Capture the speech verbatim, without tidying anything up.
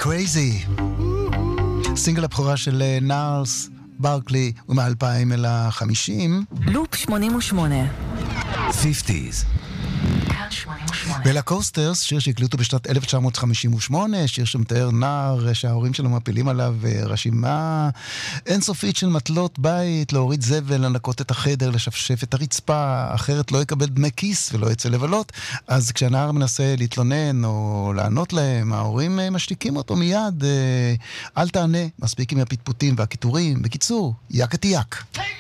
Crazy. סינגל הבכורה של נארס ברקלי הוא מ-אלפיים אל ה-חמישים. לופ שמונים ושמונה. חמישים's. בלה קוסטרס, שיר שהקליטו בשנת אלף תשע מאות חמישים ושמונה, שיר שמתאר נער שההורים שלו מפילים עליו רשימה אינסופית של מטלות בית, להוריד זבל, לנקות את החדר, לשפשף את הרצפה, אחרת לא יקבל דמי כיס ולא יצא לבלות. אז כשהנער מנסה להתלונן או לענות להם, ההורים משתיקים אותו מיד, אל תענה, מספיק עם הפטפוטים והכיתורים. בקיצור, יקתי יק.